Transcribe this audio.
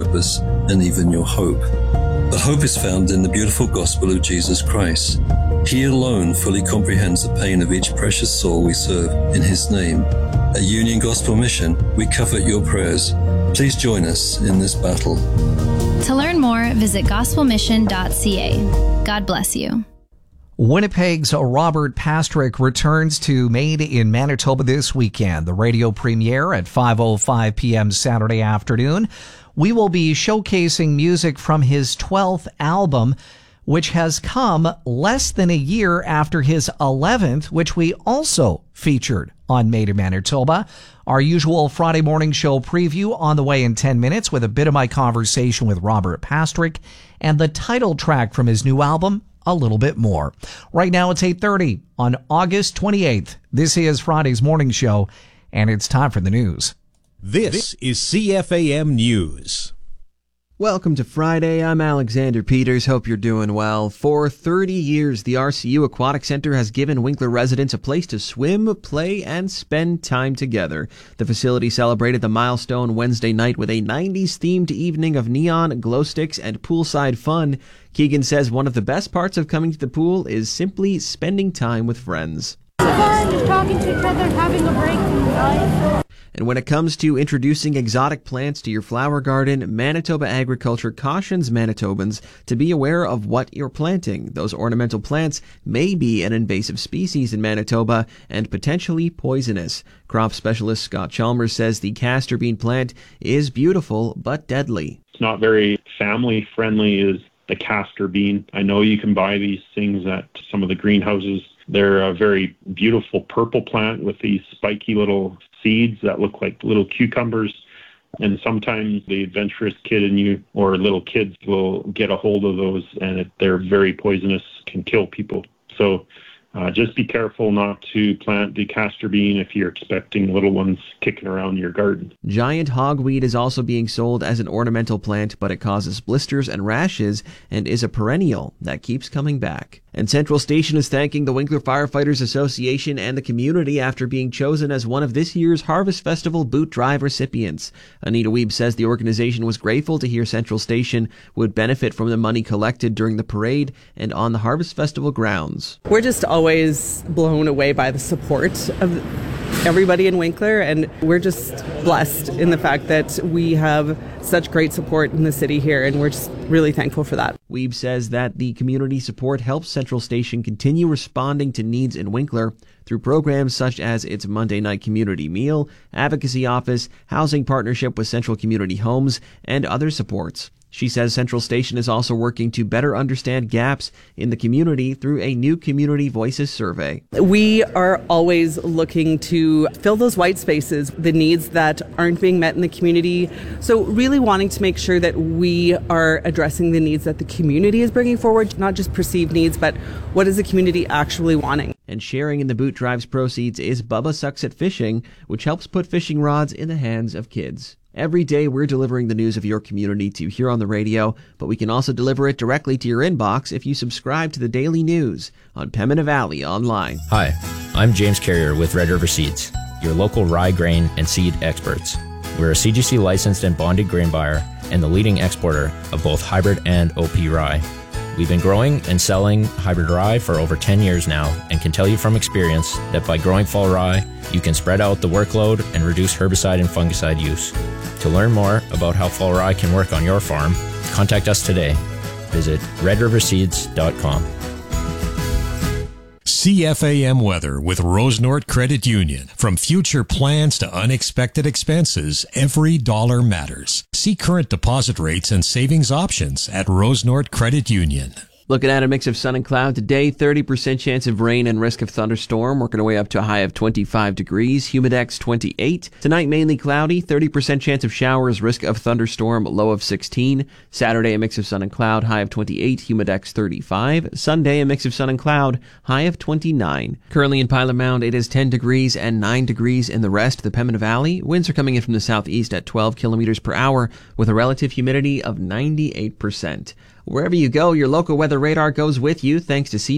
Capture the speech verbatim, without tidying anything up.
purpose, and even your hope. But hope is found in the beautiful gospel of Jesus Christ. He alone fully comprehends the pain of each precious soul we serve in His name. At Union Gospel Mission, we covet your prayers. Please join us in this battle. To learn more, visit gospel mission dot c a. God bless you. Winnipeg's Robert Pastrick returns to Made in Manitoba this weekend. The radio premiere at five oh five p.m. Saturday afternoon. We will be showcasing music from his twelfth album, which has come less than a year after his eleventh, which we also featured on Made in Manitoba. Our usual Friday morning show preview on the way in ten minutes with a bit of my conversation with Robert Pastrick and the title track from his new album, a little bit more. Right now it's eight thirty on August twenty-eighth. This is Friday's morning show, and it's time for the news. This is C F A M News. Welcome to Friday. I'm Alexander Peters. Hope you're doing well. For thirty years, the R C U Aquatic Center has given Winkler residents a place to swim, play, and spend time together. The facility celebrated the milestone Wednesday night with a nineties-themed evening of neon, glow sticks, and poolside fun. Keegan says one of the best parts of coming to the pool is simply spending time with friends. It's fun, just talking to each other, having a break from life. And when it comes to introducing exotic plants to your flower garden, Manitoba Agriculture cautions Manitobans to be aware of what you're planting. Those ornamental plants may be an invasive species in Manitoba and potentially poisonous. Crop specialist Scott Chalmers says the castor bean plant is beautiful but deadly. It's not very family friendly is the castor bean. I know you can buy these things at some of the greenhouses. They're a very beautiful purple plant with these spiky little seeds that look like little cucumbers. And sometimes the adventurous kid in you or little kids will get a hold of those, and it, they're very poisonous, can kill people. So uh, just be careful not to plant the castor bean if you're expecting little ones kicking around your garden. Giant hogweed is also being sold as an ornamental plant, but it causes blisters and rashes and is a perennial that keeps coming back. And Central Station is thanking the Winkler Firefighters Association and the community after being chosen as one of this year's Harvest Festival Boot Drive recipients. Anita Wiebe says the organization was grateful to hear Central Station would benefit from the money collected during the parade and on the Harvest Festival grounds. We're just always blown away by the support of everybody in Winkler, and we're just blessed in the fact that we have such great support in the city here, and we're just really thankful for that. Wiebe says that the community support helps Central Station continue responding to needs in Winkler through programs such as its Monday night community meal, advocacy office, housing partnership with Central Community Homes, and other supports. She says Central Station is also working to better understand gaps in the community through a new Community Voices survey. We are always looking to fill those white spaces, the needs that aren't being met in the community. So really wanting to make sure that we are addressing the needs that the community is bringing forward, not just perceived needs, but what is the community actually wanting. And sharing in the Boot Drive's proceeds is Bubba Sucks at Fishing, which helps put fishing rods in the hands of kids. Every day we're delivering the news of your community to you here on the radio, but we can also deliver it directly to your inbox if you subscribe to the Daily News on Pembina Valley Online. Hi, I'm James Carrier with Red River Seeds, your local rye grain and seed experts. We're a C G C licensed and bonded grain buyer and the leading exporter of both hybrid and O P rye. We've been growing and selling hybrid rye for over ten years now and can tell you from experience that by growing fall rye, you can spread out the workload and reduce herbicide and fungicide use. To learn more about how fall rye can work on your farm, contact us today. Visit red river seeds dot com. C F A M weather with Rosenort Credit Union. From future plans to unexpected expenses, every dollar matters. See current deposit rates and savings options at Rosenort Credit Union. Looking at a mix of sun and cloud today, thirty percent chance of rain and risk of thunderstorm, working our way up to a high of twenty-five degrees, humidex twenty-eight. Tonight, mainly cloudy, thirty percent chance of showers, risk of thunderstorm, low of sixteen. Saturday, a mix of sun and cloud, high of twenty-eight, humidex thirty-five. Sunday, a mix of sun and cloud, high of twenty-nine. Currently in Pilot Mound, it is ten degrees and nine degrees in the rest of the Pembina Valley. Winds are coming in from the southeast at twelve kilometers per hour with a relative humidity of ninety-eight percent. Wherever you go, your local weather radar goes with you thanks to C